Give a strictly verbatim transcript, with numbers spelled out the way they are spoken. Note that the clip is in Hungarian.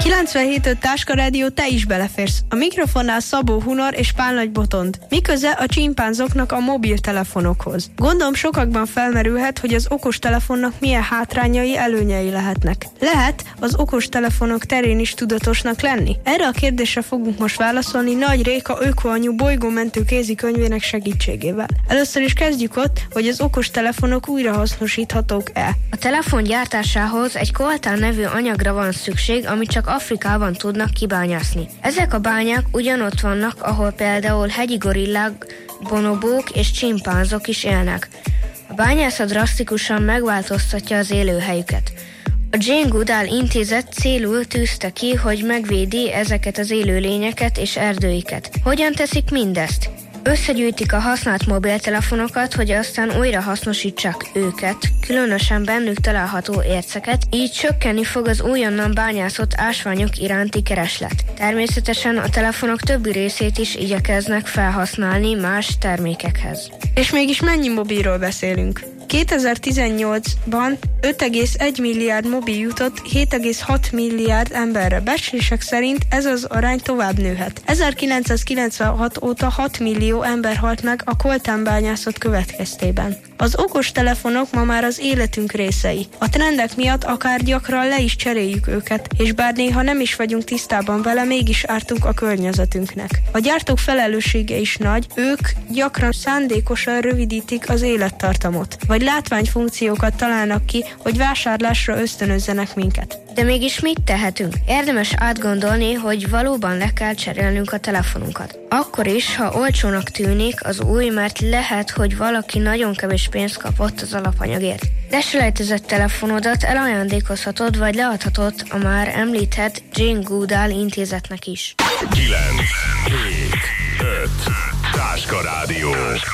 kilencvenhét öt Táska Rádió, te is beleférsz. A mikrofonnál Szabó Hunor és Pál Nagy Botond. Mi köze a csimpánzoknak a mobiltelefonokhoz? Gondolom sokakban felmerülhet, hogy az okostelefonnak milyen hátrányai, előnyei lehetnek. Lehet az okostelefonok terén is tudatosnak lenni? Erre a kérdésre fogunk most válaszolni Nagy Réka ökoanyu bolygómentő kézikönyvének segítségével. Először is kezdjük ott, hogy az okostelefonok újrahasznosíthatók-e. A telefon gyártásához egy koltán nevű anyagra van szükség, amit csak Afrikában tudnak kibányászni. Ezek a bányák ugyanott vannak, ahol például hegyi gorillák, bonobók és csimpánzok is élnek. A bányászat drasztikusan megváltoztatja az élőhelyüket. A Jane Goodall Intézet célul tűzte ki, hogy megvédi ezeket az élőlényeket és erdőiket. Hogyan teszik mindezt? Összegyűjtik a használt mobiltelefonokat, hogy aztán újra hasznosítsák őket, különösen bennük található érceket, így csökkenni fog az újonnan bányászott ásványok iránti kereslet. Természetesen a telefonok többi részét is igyekeznek felhasználni más termékekhez. És mégis mennyi mobilról beszélünk? kétezer-tizennyolcban öt egész egy milliárd mobil jutott hét egész hat milliárd emberre. Becslések szerint ez az arány tovább nőhet. ezerkilencszázkilencvenhat óta hat millió ember halt meg a koltánbányászat következtében. Az okostelefonok ma már az életünk részei. A trendek miatt akár gyakran le is cseréljük őket, és bár néha nem is vagyunk tisztában vele, mégis ártunk a környezetünknek. A gyártók felelőssége is nagy, ők gyakran szándékosan rövidítik az élettartamot, vagy látványfunkciókat találnak ki, hogy vásárlásra ösztönözzenek minket. De mégis mit tehetünk? Érdemes átgondolni, hogy valóban le kell cserélnünk a telefonunkat. Akkor is, ha olcsónak tűnik az új, mert lehet, hogy valaki nagyon kevés pénzt kapott az alapanyagért. Leselejtezett telefonodat elajándékozhatod, vagy leadhatod a már említett Jane Goodall Intézetnek is. kilenc, hét, öt Táska Rádió.